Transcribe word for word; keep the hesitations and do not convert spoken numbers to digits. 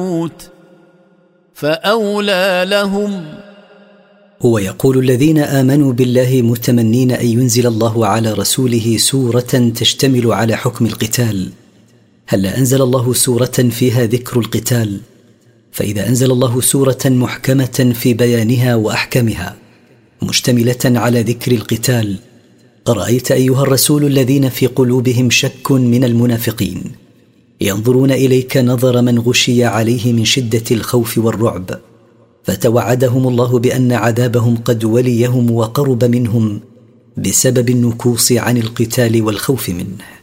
فأولى لهم. هو يقول الذين آمنوا بالله متمنين أن ينزل الله على رسوله سورة تشتمل على حكم القتال. هلا أنزل الله سورة فيها ذكر القتال؟ فإذا أنزل الله سورة محكمة في بيانها وأحكامها مشتملة على ذكر القتال، أرأيت أيها الرسول الذين في قلوبهم شك من المنافقين ينظرون إليك نظر من غشي عليه من شدة الخوف والرعب، فتوعدهم الله بأن عذابهم قد وليهم وقرب منهم بسبب النكوص عن القتال والخوف منه.